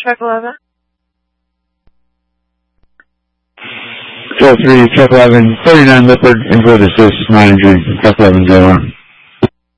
Truck 11. 12-3, Truck 11, 39 Lippard, Info Assist, Manager, Truck 11, go on.